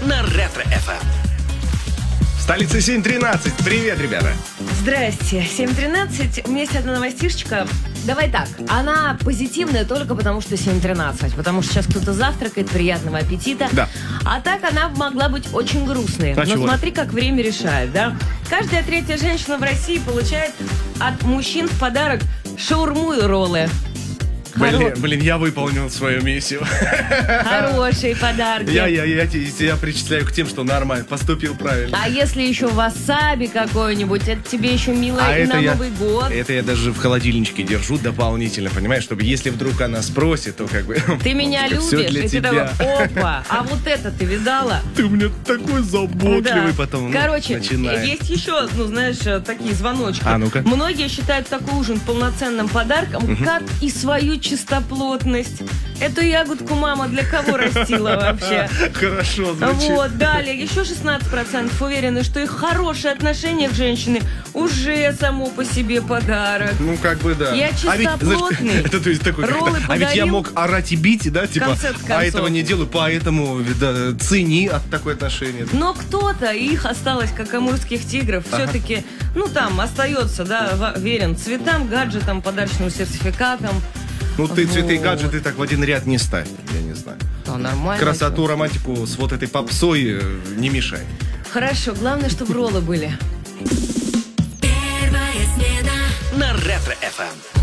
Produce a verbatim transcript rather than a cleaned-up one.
на Ретро-эф эм. Столица семь тринадцать. Привет, ребята. Здрасте. семь тринадцать. У меня есть одна новостишечка. Давай так. Она позитивная только потому, что семь тринадцать. Потому что сейчас кто-то завтракает. Приятного аппетита. Да. А так она могла быть очень грустной. А Но чего? смотри, как время решает, да? Каждая третья женщина в России получает от мужчин в подарок шаурму и роллы. Блин, Хоро- блин, я выполнил свою миссию. Хорошие подарки. Я, я, я, я тебя причисляю к тем, что нормально, поступил правильно. А если еще васаби какой-нибудь, это тебе еще мило А и это на я, Новый год. это я даже в холодильничке держу дополнительно, понимаешь, чтобы если вдруг она спросит, то как бы... Ты меня всё любишь, для и ты тебя. такой, опа, а вот это ты видала? Ты у меня такой заботливый, Да. потом ну, Короче, начинаем. есть еще, ну, знаешь, такие звоночки. А ну-ка. Многие считают такой ужин полноценным подарком, как и свою чистоплотность. Эту ягодку мама для кого растила вообще? Хорошо звучит. Вот, далее, еще шестнадцать процентов уверены, что их хорошее отношение к женщине уже само по себе подарок. Ну, как бы да. Я А ведь, чистоплотный. знаешь, это то есть такой, как- Роллы а ведь я подарил. мог орать и бить, да, типа, конце-то а концов. этого не делаю, поэтому да, цени от такое отношение. Но кто-то, их осталось, как амурских тигров, Ага. все-таки, ну, там, остается, да, во- верен цветам, гаджетам, подарочным сертификатам. Ну, ты цветы и Вот. гаджеты так в один ряд не ставь, я не знаю. Да, нормально. Красоту, романтику с вот этой попсой э, не мешай. Хорошо, главное, чтобы роллы были. На Ретро-эф эм.